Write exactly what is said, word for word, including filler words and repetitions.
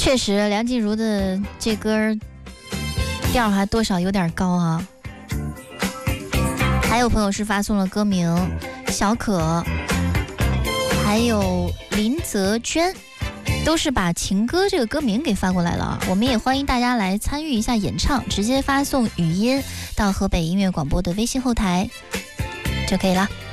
确实，梁静茹的这歌调还多少有点高啊。还有朋友是发送了歌名小可，还有林泽娟，都是把情歌这个歌名给发过来了。我们也欢迎大家来参与一下演唱，直接发送语音到河北音乐广播的微信后台就可以了。